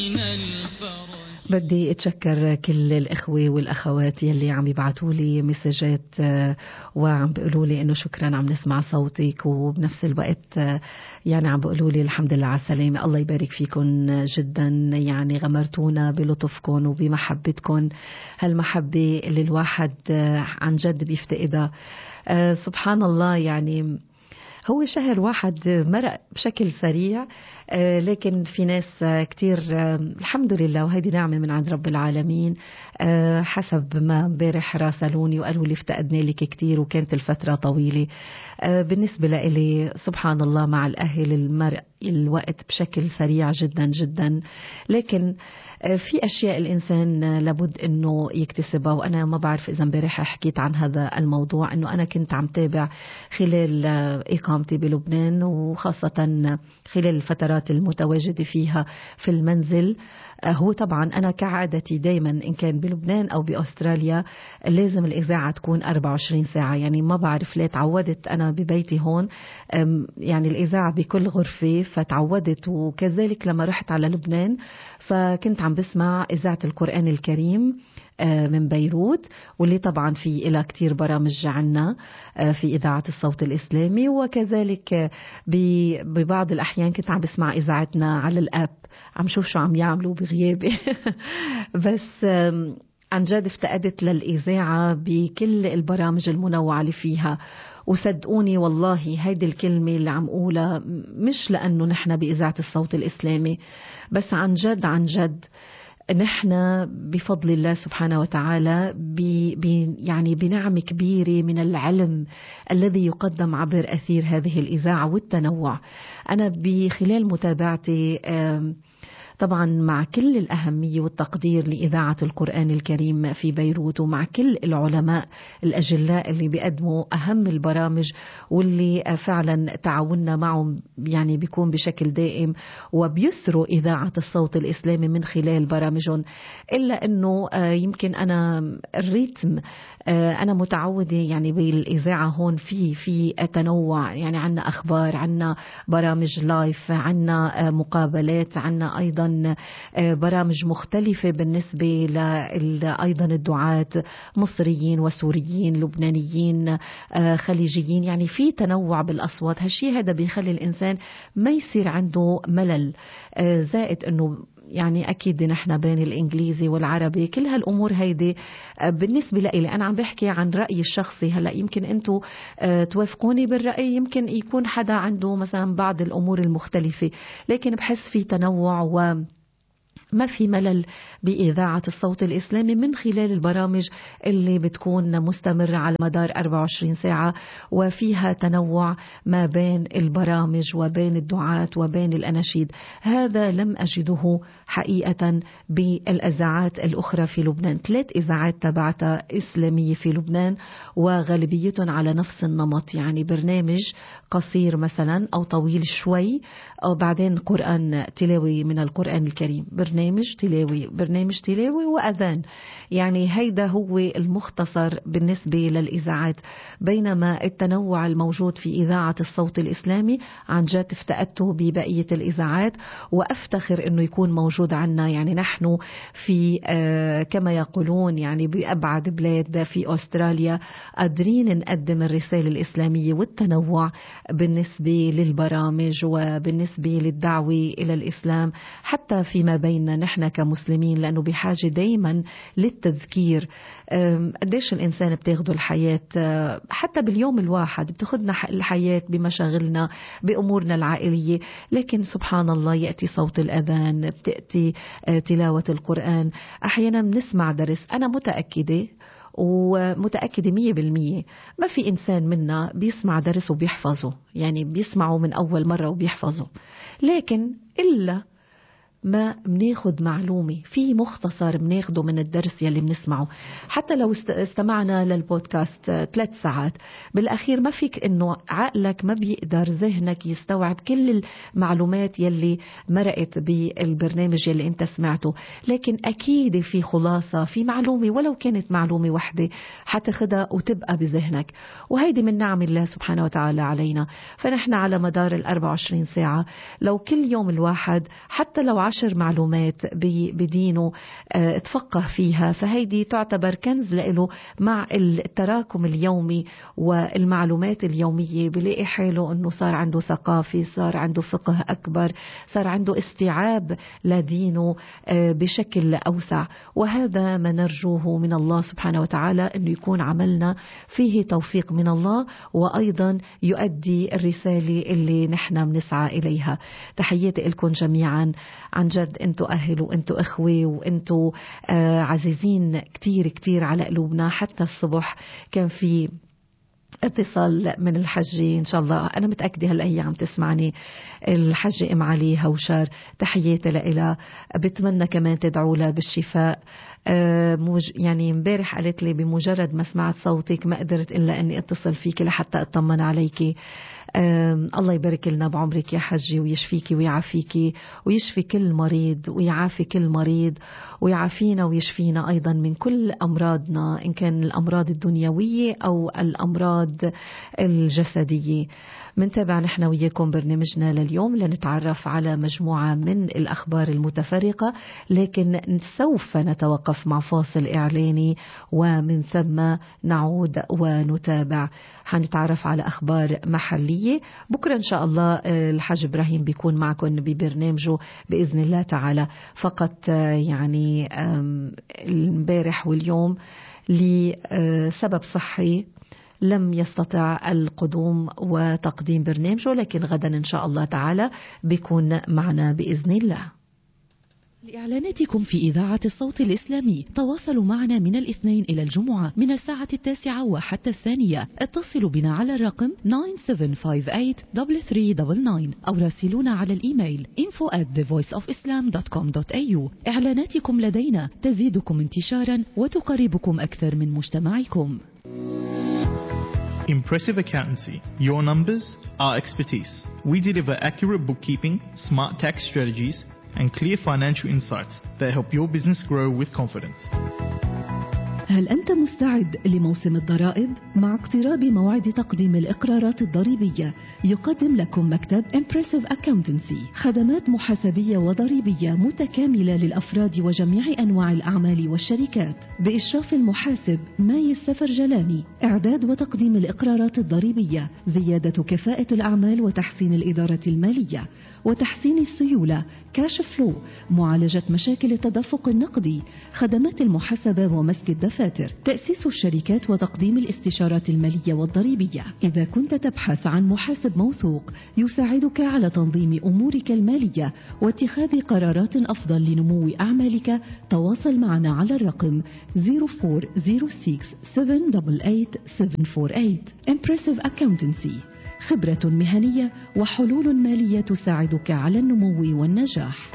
بدي اتشكر كل الاخوه والاخوات يلي عم يبعثوا لي مسجات وعم بيقولوا لي انه شكرا عم نسمع صوتك، وبنفس الوقت يعني عم بيقولوا لي الحمد لله على السلامه. الله يبارك فيكم جدا، يعني غمرتونا بلطفكم وبمحبتكم، هالمحبه اللي الواحد عن جد بيفتقدها. سبحان الله، يعني هو شهر واحد مرق بشكل سريع، لكن في ناس كتير الحمد لله، وهيدي نعمة من عند رب العالمين. حسب ما امبارح راسلوني وقالوا لي افتقدنا لك كتير وكانت الفترة طويلة. بالنسبة لي سبحان الله مع الأهل المرء الوقت بشكل سريع جدا جدا، لكن في أشياء الإنسان لابد أنه يكتسبها. وأنا ما بعرف إذا امبارح حكيت عن هذا الموضوع، أنه أنا كنت عم تابع خلال إقامتي بلبنان، وخاصة خلال الفترات المتواجدة فيها في المنزل. هو طبعا أنا كعادتي دايما إن كان بلبنان أو بأستراليا لازم الإذاعة تكون 24 ساعة، يعني ما بعرف ليه تعودت أنا ببيتي هون يعني الإذاعة بكل غرفة فتعودت. وكذلك لما رحت على لبنان فكنت عم بسمع إذاعة القرآن الكريم من بيروت، واللي طبعا في إلى كتير برامج عنا في إذاعة الصوت الإسلامي، وكذلك ببعض الأحيان كنت عم بسمع إذاعتنا على الأب، عم شوف شو عم يعملوا بغيابي بس عن جد افتقدت للإذاعة بكل البرامج المنوعة اللي فيها. وصدقوني والله هيدي الكلمة اللي عم قولها مش لأنه نحن بإذاعة الصوت الإسلامي، بس عن جد عن جد نحن بفضل الله سبحانه وتعالى يعني بنعمة كبيرة من العلم الذي يقدم عبر أثير هذه الإذاعة والتنوع. أنا بخلال متابعتي طبعا مع كل الأهمية والتقدير لإذاعة القرآن الكريم في بيروت، ومع كل العلماء الأجلاء اللي بيقدموا أهم البرامج واللي فعلا تعاوننا معهم يعني بيكون بشكل دائم، وبيسروا إذاعة الصوت الإسلامي من خلال برامجهم. إلا أنه يمكن أنا الريتم أنا متعودة يعني بالإذاعة هون في تنوع، يعني عنا أخبار، عنا برامج لايف، عنا مقابلات، عنا أيضا برامج مختلفة بالنسبة أيضا الدعاة مصريين وسوريين لبنانيين خليجيين، يعني في تنوع بالأصوات. هالشي هذا بيخلي الإنسان ما يصير عنده ملل، زائد أنه يعني أكيد نحن بين الإنجليزي والعربي كل هالأمور هيدي بالنسبة لي أنا عم بحكي عن رأيي الشخصي. هلأ يمكن أنتوا توافقوني بالرأي، يمكن يكون حدا عنده مثلا بعض الأمور المختلفة، لكن بحس في تنوع وما في ملل بإذاعة الصوت الإسلامي من خلال البرامج اللي بتكون مستمرة على مدار 24 ساعة، وفيها تنوع ما بين البرامج وبين الدعاة وبين الأناشيد. هذا لم أجده حقيقة بالإذاعات الأخرى في لبنان. 3 إذاعات تبعتها إسلامية في لبنان وغالبيتهم على نفس النمط، يعني برنامج قصير مثلا أو طويل شوي، أو بعدين قرآن تلاوي من القرآن الكريم، برنامج تلاوي وأذان. يعني هيدا هو المختصر بالنسبة للإذاعات، بينما التنوع الموجود في إذاعة الصوت الإسلامي عن جد افتقدته ببقية الإذاعات، وأفتخر أنه يكون موجود عنا. يعني نحن في كما يقولون يعني بأبعد بلاد في أستراليا قادرين نقدم الرسالة الإسلامية والتنوع بالنسبة للبرامج وبالنسبة للدعوة إلى الإسلام حتى فيما بيننا نحن كمسلمين، لأنه بحاجة دايما للتذكير. قديش الإنسان بتاخده الحياة، حتى باليوم الواحد بتاخدنا الحياة بمشاغلنا بأمورنا العائلية، لكن سبحان الله يأتي صوت الأذان، بتأتي تلاوة القرآن، أحيانا بنسمع درس. أنا متأكدة ومتأكدة 100% ما في إنسان منا بيسمع درس وبيحفظه، يعني بيسمعه من أول مرة وبيحفظه، لكن إلا ما بناخد معلومة في مختصر بناخده من الدرس يلي بنسمعه. حتى لو استمعنا للبودكاست 3 ساعات بالأخير ما فيك إنه عقلك ما بيقدر، ذهنك يستوعب كل المعلومات يلي مرقت بالبرنامج يلي انت سمعته، لكن أكيد في خلاصة، في معلومة ولو كانت معلومة واحدة حتاخدها وتبقى بذهنك. وهيدي من نعم الله سبحانه وتعالى علينا. فنحن على مدار 24 ساعة لو كل يوم الواحد حتى لو 10 معلومات بدينه تفقه فيها، فهيدي تعتبر كنز له. مع التراكم اليومي والمعلومات اليومية بلاقي حاله أنه صار عنده ثقافة، صار عنده فقه أكبر، صار عنده استيعاب لدينه بشكل أوسع. وهذا ما نرجوه من الله سبحانه وتعالى، أنه يكون عملنا فيه توفيق من الله، وأيضا يؤدي الرسالة اللي نحن بنسعى إليها. تحياتي لكم جميعا، عن جد أنتوا أهل وأنتوا إخوة وأنتوا عزيزين كتير كتير على قلوبنا. حتى الصبح كان في اتصال من الحجة، إن شاء الله أنا متأكدة هالأيام عم تسمعني، الحجة أم علي هوشار، تحياتي لها. بتمنى كمان تدعوا لها بالشفاء. يعني امبارح قالت لي بمجرد ما سمعت صوتك ما قدرت إلا أني اتصل فيك لحتى اطمن عليك. الله يبارك لنا بعمرك يا حجي، ويشفيكي ويعافيكي ويشفي كل مريض ويعافي كل مريض، ويعافينا ويشفينا أيضا من كل أمراضنا، إن كان الأمراض الدنيوية أو الأمراض الجسدية. منتابع نحن وياكم برنامجنا لليوم لنتعرف على مجموعة من الأخبار المتفرقة، لكن سوف نتوقف مع فاصل إعلاني ومن ثم نعود ونتابع. حنتعرف على أخبار محلية. بكرة إن شاء الله الحاج إبراهيم بيكون معكم ببرنامجه بإذن الله تعالى. فقط يعني البارح واليوم لسبب صحي لم يستطع القدوم وتقديم برنامجه، لكن غدا إن شاء الله تعالى بيكون معنا بإذن الله. لإعلاناتكم في إذاعة الصوت الإسلامي تواصلوا معنا من الاثنين إلى الجمعة من 9:00 وحتى 2:00. اتصلوا بنا على الرقم 97583399 أو راسلونا على الإيميل info@thevoiceofislam.com.au. إعلاناتكم لدينا تزيدكم انتشارا وتقربكم أكثر من مجتمعكم. Impressive Accountancy. Your numbers, our expertise. We deliver accurate bookkeeping, smart tax strategies, and clear financial insights that help your business grow with confidence. هل أنت مستعد لموسم الضرائب؟ مع اقتراب موعد تقديم الإقرارات الضريبية يقدم لكم مكتب Impressive Accountancy خدمات محاسبية وضريبية متكاملة للأفراد وجميع أنواع الأعمال والشركات بإشراف المحاسب ماي السفرجلاني. إعداد وتقديم الإقرارات الضريبية، زيادة كفاءة الأعمال وتحسين الإدارة المالية وتحسين السيولة، كاش فلو، معالجة مشاكل التدفق النقدي، خدمات المحاسبة ومسك الدفاتر، تأسيس الشركات وتقديم الاستشارات المالية والضريبية. إذا كنت تبحث عن محاسب موثوق يساعدك على تنظيم أمورك المالية واتخاذ قرارات أفضل لنمو أعمالك، تواصل معنا على الرقم 0406788748. Impressive Accountancy، خبرة مهنية وحلول مالية تساعدك على النمو والنجاح.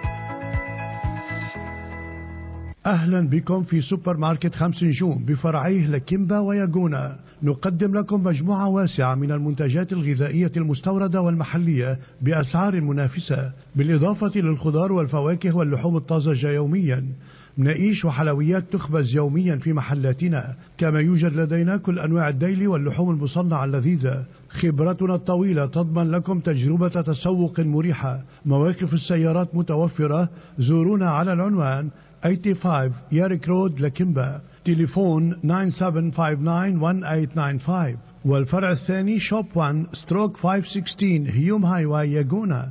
أهلا بكم في سوبر ماركت 5 نجوم بفرعيه لكيمبا وياغونا. نقدم لكم مجموعة واسعة من المنتجات الغذائية المستوردة والمحلية بأسعار منافسة، بالإضافة للخضار والفواكه واللحوم الطازجة يوميا. مناقيش وحلويات تخبز يوميا في محلاتنا، كما يوجد لدينا كل أنواع الديلي واللحوم المصنعة اللذيذة. خبرتنا الطويلة تضمن لكم تجربة تسوق مريحة. مواقف السيارات متوفرة. زورونا على العنوان 85 ياريك رود لكيمبا، تليفون 97591895، والفرع الثاني شوب 1 ستروك 516 هيوم هاي واي ياغونا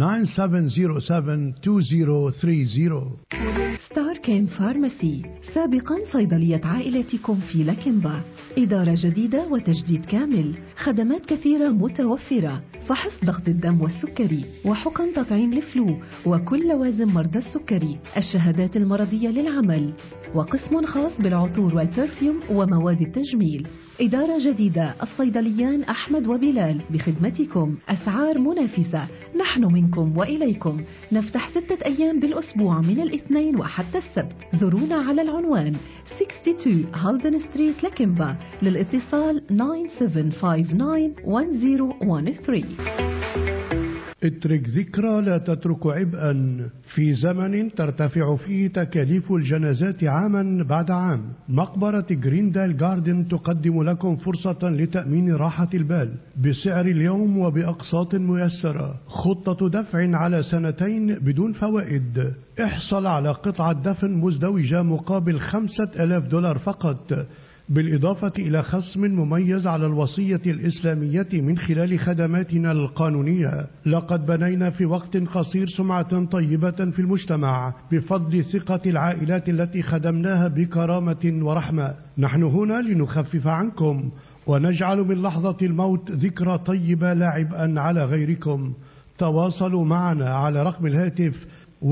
97072030. ستار كيم فارماسي، سابقا صيدلية عائلتكم في لكيمبا، إدارة جديدة وتجديد كامل، خدمات كثيرة متوفرة، فحص ضغط الدم والسكري وحقن تطعيم لفلو وكل لوازم مرضى السكري، الشهادات المرضية للعمل، وقسم خاص بالعطور والبرفيوم ومواد التجميل. إدارة جديدة، الصيدليان أحمد وبلال بخدمتكم، أسعار منافسة، نحن منكم وإليكم. نفتح 6 أيام بالأسبوع من الاثنين وحتى السبت. زورونا على العنوان 62 هالدن ستريت لكيمبا، للاتصال 97591013. اترك ذكرى لا تترك عبئا. في زمن ترتفع فيه تكاليف الجنازات عاما بعد عام، مقبرة جريندال جاردن تقدم لكم فرصة لتأمين راحة البال بسعر اليوم وبأقساط ميسرة. خطة دفع على 2 سنين بدون فوائد. احصل على قطعة دفن مزدوجة مقابل $5,000 فقط، بالإضافة إلى خصم مميز على الوصية الإسلامية من خلال خدماتنا القانونية. لقد بنينا في وقت قصير سمعة طيبة في المجتمع بفضل ثقة العائلات التي خدمناها بكرامة ورحمة. نحن هنا لنخفف عنكم ونجعل من لحظة الموت ذكرى طيبة لا عبئا على غيركم. تواصلوا معنا على رقم الهاتف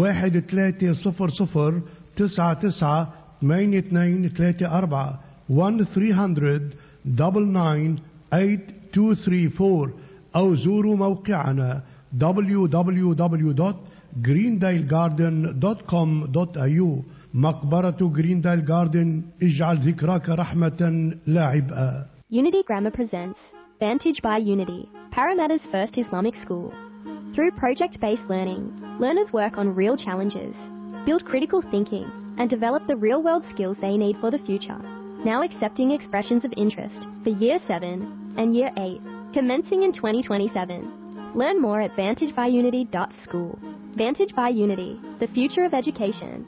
1300998234 1-300-99-8234 أو زوروا موقعنا www.greendalegarden.com.au. مقبرة جريندال جاردن، اجعل ذكراك رحمة لا عبئا. Unity Grammar presents Vantage by Unity, Parramatta's first Islamic school. Through project-based learning, learners work on real challenges, build critical thinking, and develop the real-world skills they need for the future. Now accepting expressions of interest for Year 7 and Year 8, commencing in 2027. Learn more at vantagebyunity.school. Vantage by Unity, the future of education.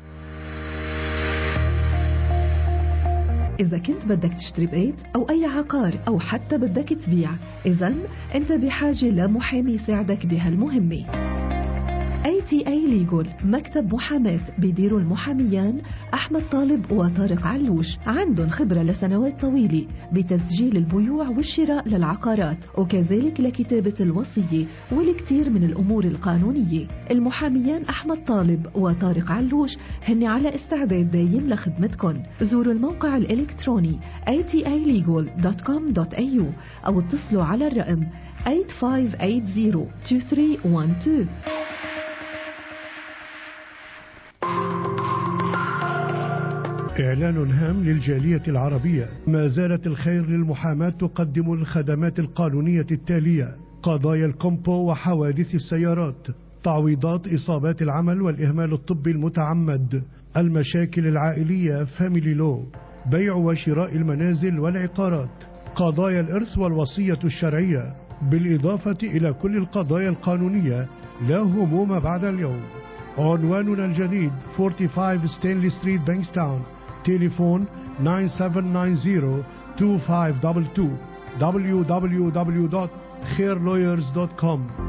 إذا كنت بدك تشتري بيت أو أي عقار أو حتى بدك تبيع، إذن أنت بحاجة لمحامي يساعدك بهالمهمة. ATA Legal، مكتب محاماة بيديروا المحاميان أحمد طالب وطارق علوش. عندهم خبرة لسنوات طويلة بتسجيل البيوع والشراء للعقارات، وكذلك لكتابة الوصية والكثير من الأمور القانونية. المحاميان أحمد طالب وطارق علوش هن على استعداد دايم لخدمتكم. زوروا الموقع الإلكتروني atalegal.com.au أو اتصلوا على الرقم 85802312. إعلان هام للجالية العربية. ما زالت الخير للمحاماة تقدم الخدمات القانونية التالية: قضايا الكومبو وحوادث السيارات، تعويضات إصابات العمل والإهمال الطبي المتعمد، المشاكل العائلية فاميلي لو، بيع وشراء المنازل والعقارات، قضايا الإرث والوصية الشرعية، بالإضافة إلى كل القضايا القانونية لا هموم بعد اليوم. عنواننا الجديد 45 ستانلي ستريت بانكستاون. تليفون 9790-2522 www.khairlawyers.com.